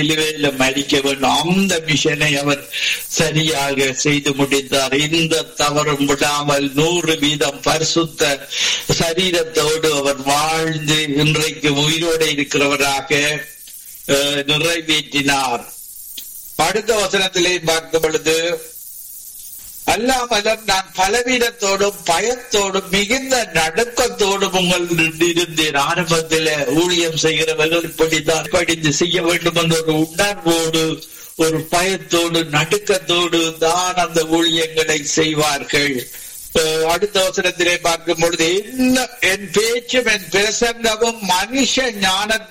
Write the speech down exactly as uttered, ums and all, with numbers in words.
சிலுவையில மரிக்க வேண்டும். அந்த மிஷனை அவர் சரியாக செய்து முடித்தார். இந்த தவறும் விடாமல் நூறு வீதம் பரிசுத்த சரீரத்தோடு அவர் வாழ்ந்து இன்றைக்கு உயிரோடு இருக்கிறவராக நிறைவேற்றினார். அடுத்த வசனத்திலே பார்க்கும் பொழுது, அல்லாமலும் நான் பலவீனத்தோடும் பயத்தோடும் மிகுந்த நடுக்கத்தோடும் உங்கள் இருந்தேன். ஆரம்பத்தில் ஊழியம் செய்கிறவர்கள் இப்படித்தான் படித்து செய்ய வேண்டும் என்ற ஒரு உணர்வோடு ஒரு பயத்தோடு நடுக்கத்தோடு தான் அந்த ஊழியங்களை செய்வார்கள். அடுத்த அவசரத்திலே பார்க்கும் பொழுது, என் பேச்சும் என் பிரசங்கமும் மனுஷ ஞானத்தை